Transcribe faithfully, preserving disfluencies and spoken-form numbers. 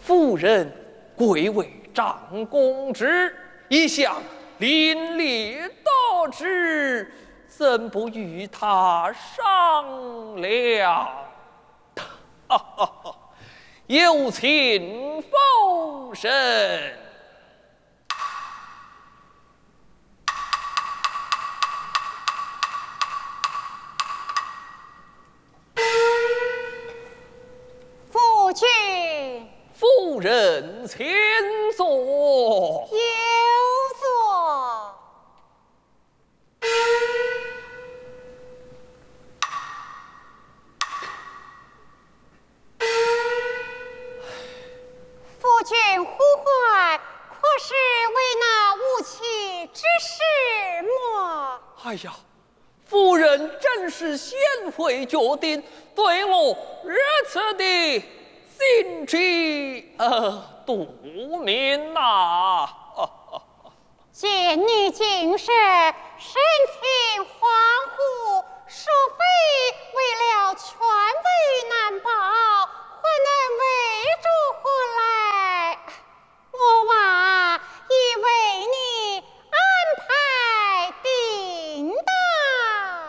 夫人贵为长公之，一向凛冽得之，怎不与他商量？哈哈哈！有请夫人。 夫君， 夫人请坐。 有座。夫君呼唤，可是为那无妻之事么？ 哎呀，夫人真是贤惠决定，对我如此的心知呃肚明呐、啊！ 见你今生